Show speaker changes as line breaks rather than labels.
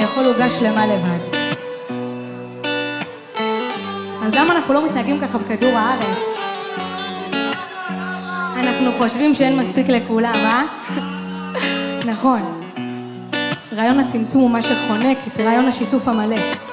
לאכול עוגה שלמה לבד. אז למה אנחנו לא מתנהגים ככה בכדור הארץ? אנחנו חושבים שאין מספיק לכולם, אה? נכון. רעיון הצמצום הוא מה שחונק את רעיון השיתוף המלא.